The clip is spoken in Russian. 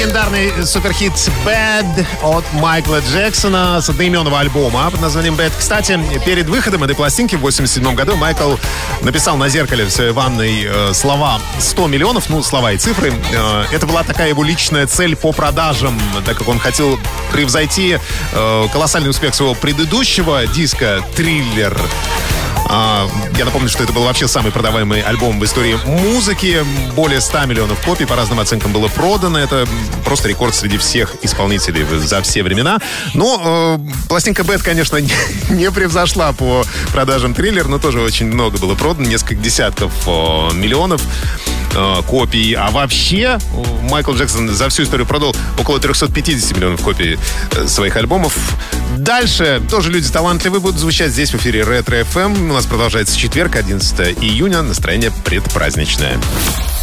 Легендарный суперхит «Bad» от Майкла Джексона с одноименного альбома под названием «Bad». Кстати, перед выходом этой пластинки в 1987 году Майкл написал на зеркале в своей ванной слова 100 миллионов, слова и цифры. Это была такая его личная цель по продажам, так как он хотел превзойти колоссальный успех своего предыдущего диска «Триллер». Я напомню, что это был вообще самый продаваемый альбом в истории музыки. Более 100 миллионов копий, по разным оценкам, было продано. Это просто рекорд среди всех исполнителей за все времена. Но пластинка «Bad», конечно, не превзошла по продажам «Триллер», но тоже очень много было продано. Несколько десятков миллионов копий. А вообще Майкл Джексон за всю историю продал около 350 миллионов копий своих альбомов. Дальше тоже люди талантливые будут звучать здесь в эфире Ретро FM. У нас продолжается четверг, 11 июня. Настроение предпраздничное.